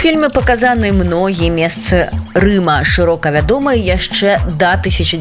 фільме паказаны многія месцы Рыма, шырока вядомыя яшчэ да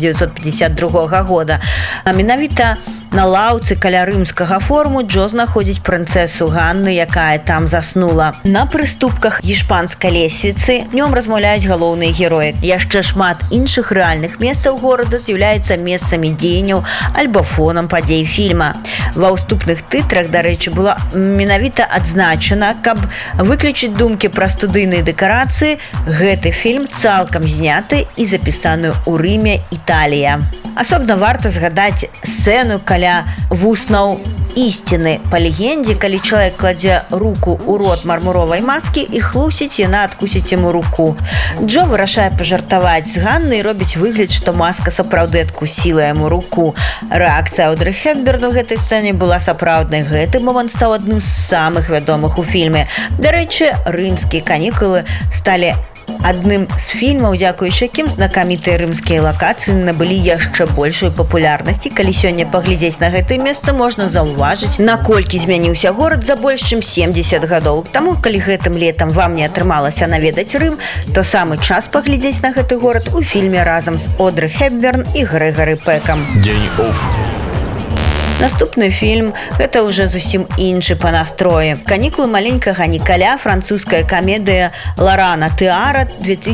1952 года. А менавіта на лаўцы каля рымскага форуму Джо знаходзіць прынцэсу Ганны, якая там заснула. На прыступках іспанскай лесвіцы днём размаўляюць галоўныя героі. Яшчэ шмат іншых рэальных месцаў горада з'яўляецца месцамі дзеянняў альбо фонам падзей фільма. Ва ўступных тытрах, дарэчы, была менавіта адзначана, каб выключыць думкі пра студыйныя дэкарацыі, гэты фільм цалкам зняты і запісаны ў Рыме, Італія. Асобна варта згадаць сцэну каля вуснаў ісціны. Па легендзе, калі чалавек кладзе руку ў рот мармуровай маскі і хлусіць, яна адкусіць яму руку. Джо вырашае пажартаваць з Ганнай і робіць выгляд, што маска сапраўды адкусіла яму руку. Рэакцыя Одри Хепберн у гэтай сцэне была сапраўднай. Гэты момант стаў адным з самых вядомых у фільме. Дарэчы, рымскія канікулы сталі адным з фільмаў, дзякуючы якім знакамітыя рымскія лакацыі набылі яшчэ большую папулярнасць. Калі сёння паглядзець на гэтае месца, можна заўважыць, наколькі змяніўся горад за больш чым 70 гадоў. Таму, калі гэтым летам вам не атрымалася наведаць Рым, то самы час паглядзець на гэты горад у фільме разам з Одри Хепберн і Грэгары Пэкам. Дзень оф. Наступны фільм – гэта ўжо зусім іншы па настроі. «Канікулы маленькага Нікаля», французская камедыя Лорана Тэара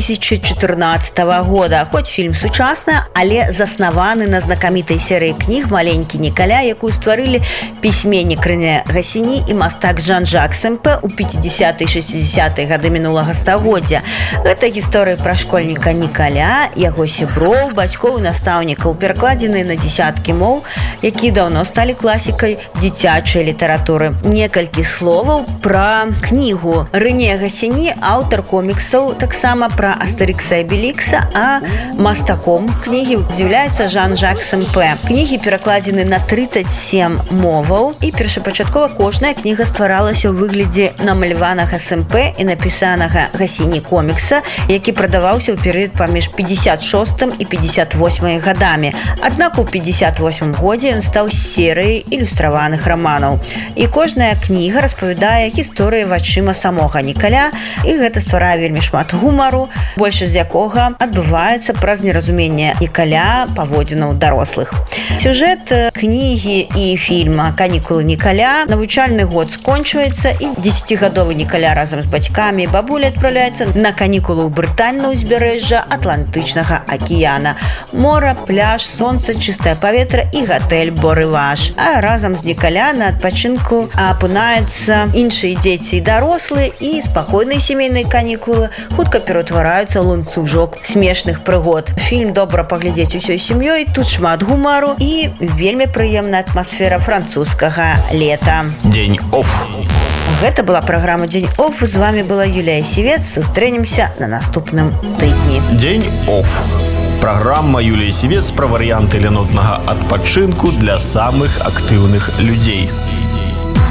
2014 года. Хоць фільм сучасны, але заснаваны на знакамітай серыі кніг «Маленькі Нікаля», якую стварылі пісьменнік Рэне Гассіні і мастак Жан-Жак Сэмпэ ў 50-60-е гады мінулага стагоддзя. Гэта гісторыя пра школьніка Нікаля, яго сяброў, бацькоў і настаўнікаў, перакладзеныя на дзесяткі моў, які даўно сталі класікай дзіцячай літаратуры. Некалькі словаў пра кнігу. Рэне Гассіні – аўтар коміксаў, таксама пра Астэрікса і Абелікса, а мастаком кнігі з'яўляецца Жан-Жак Сэмпэ. Кнігі перакладзены на 37 моваў, і першапачаткова кожная кніга стваралася ў выглядзе намаляванага Сэмпэ і напісанага Гассіні комікса, які прадаваўся ў перыяд паміж 56 і 58 гадамі. Аднак у 58 годзе ён стаў серыяй ілюстраваных раманаў. І кожная кніга распавядае гісторыі вачыма самога Нікаля, і гэта стварае вельмі шмат гумару, большасць з якога адбываецца праз неразуменне Нікаля паводзінаў дарослых. Сюжэт кнігі і фільма «Канікулы Нікаля». Навучальны год скончваецца, і 10-гадовы Нікаля разам з бацькамі і бабуляй адпраўляецца на канікулы ў Брытань на ўзбярэжжа Атлантычнага акіяна. Мора, пляж, сонца, чыстае паветра і гатэль «Борываж». А разам з Нікаля на адпачынку апынаюцца іншыя дзеці і дарослыя, і спакойныя сямейныя канікулы хутка пераўтвараюцца ў ланцужок смешных прыгод. Фільм добра паглядзець усёй сям'ёй, тут шмат гумару і вельмі прыемная атмасфера французскага лета. Дзень оф. Гэта была праграма «Дзень оф». З вами была Юлія Сівец. Сустрэнемся на наступным тыдні. Дзень оф. Праграма Юліі Сівец пра варыянты ленотнага адпачынку для самых актыўных людзей.